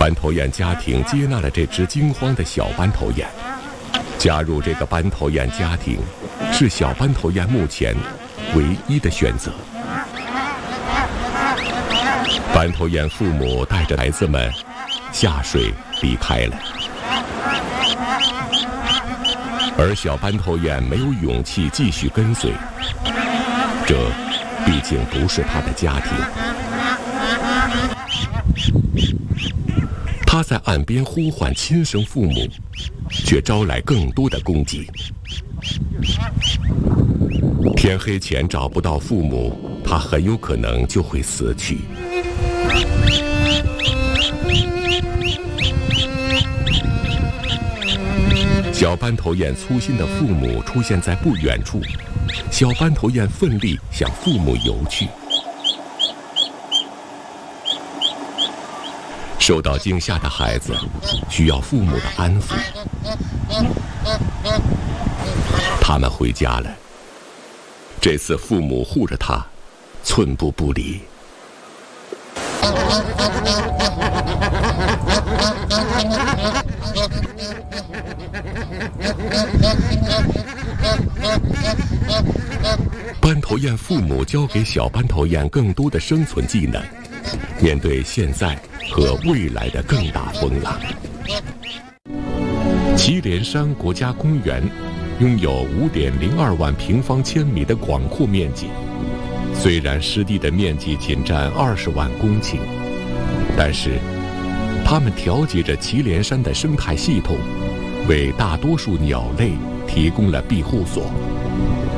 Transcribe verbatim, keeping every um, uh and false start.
斑头雁家庭接纳了这只惊慌的小斑头雁。加入这个斑头雁家庭，是小斑头雁目前唯一的选择。斑头雁父母带着孩子们下水离开了，而小斑头雁没有勇气继续跟随，这毕竟不是他的家庭。他在岸边呼唤亲生父母，却招来更多的攻击。天黑前找不到父母，他很有可能就会死去。小斑头雁粗心的父母出现在不远处，小斑头雁奋力向父母游去。受到惊吓的孩子需要父母的安抚，他们回家了。这次父母护着他，寸步不离。斑头雁父母教给小斑头雁更多的生存技能，面对现在和未来的更大风浪。祁连山国家公园拥有 五点零二万平方千米的广阔面积，虽然湿地的面积仅占二十万公顷，但是它们调节着祁连山的生态系统，为大多数鸟类提供了庇护所。